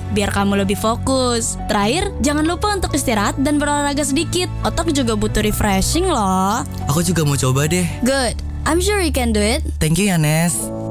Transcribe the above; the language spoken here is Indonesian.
biar kamu lebih fokus. Terakhir, jangan lupa untuk istirahat dan berolahraga sedikit. Otak juga butuh refreshing loh. Aku juga mau coba deh. Good, I'm sure you can do it. Thank you ya, Nes.